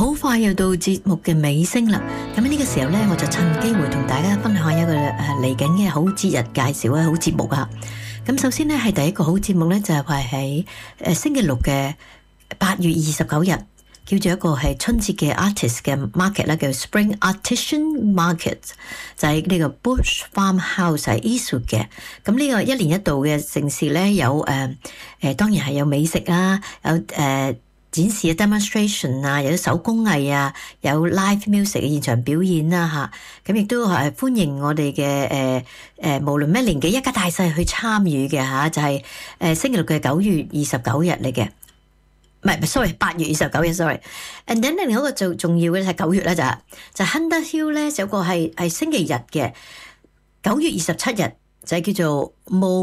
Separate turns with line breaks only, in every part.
好快又到節目嘅尾聲啦，咁呢個時候呢，我就趁機會同大家分享一個嚟緊嘅好節日介紹啊，好節目啊。咁首先呢，係第一個好節目呢，就係喺星期六嘅8月29日，叫做一個係春節嘅 artist 嘅 market 啦，叫 Spring Artisan Market， 就喺呢個 Bush Farmhouse 喺 Eastwood 嘅。咁呢個一年一度嘅盛事呢，有當然係有美食啊，有展示嘅 demonstration 啊，有啲手工藝啊，有 live music 嘅現場表演啦嚇，咁亦都係歡迎我哋嘅無論咩年紀一家大細去參與嘅嚇，就係星期六嘅9月29日嚟嘅，唔係 sorry 8月29日 sorry，and then 另一個最重要嘅係9月咧就 Hunter Hill 咧有個係星期日嘅9月27日就係叫做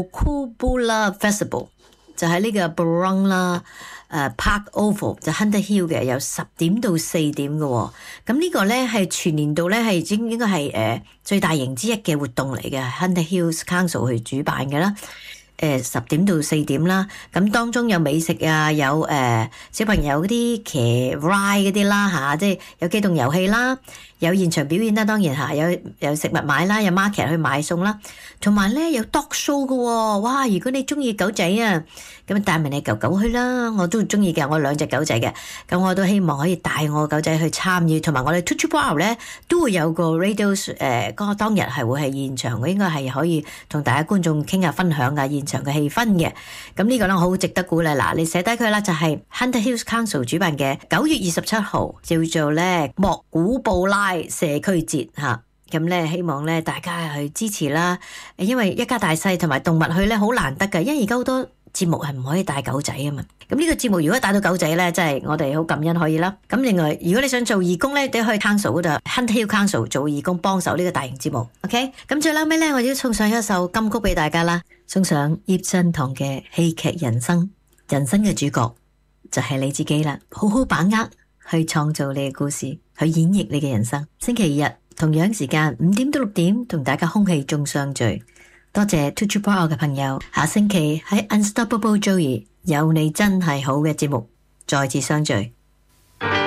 Mokubula Festival， 就喺呢個 Burong 啦。Park Oval 就 Hunter Hill 嘅，由10點到4點嘅喎。咁呢個咧係全年度咧係應該係最大型之一嘅活動嚟嘅， Hunter Hills Council 去主辦嘅啦。10點到4點啦，咁當中有美食啊，有小朋友嗰啲騎 ride 嗰啲啦嚇，即係有機動遊戲啦，有現場表演啦，當然嚇有食物買啦，有 market 去買餸啦，同埋咧有 dog show 嘅喎。哇！如果你中意狗仔啊，咁帶埋你狗狗去啦，我都中意嘅，我2隻狗仔嘅，咁我都希望可以帶我狗仔去參與，同埋我哋 Tutu Bar 咧都會有個 radio 嗰個當日係會係現場嘅，應該係可以同大家觀眾傾下分享嘅現場嘅氣氛嘅。咁呢個咧好值得鼓勵。嗱，你寫低佢啦，就係 Hunter Hills Council 主辦嘅9月27號叫做咧莫古布拉社區節嚇。咁咧希望咧大家去支持啦，因為一家大細同埋動物去咧好難得㗎，因為而家好多節目係唔可以帶狗仔啊嘛。咁呢個節目如果帶到狗仔咧，真係我哋好感恩可以啦。咁另外如果你想做義工咧，你可以 Council 嗰度 Hunter Hill Council 做義工幫手呢個大型節目。OK， 咁最後尾咧，我要送上一首金曲俾大家啦，送上葉振棠嘅戲劇人生，人生嘅主角就係你自己啦，好好把握去創造你嘅故事，去演繹你嘅人生。星期日同樣時間5點到6點同大家空氣中相聚。多謝 Tutu Bar 嘅朋友，下星期喺 Unstoppable Joey 有你真係好嘅節目再次相聚。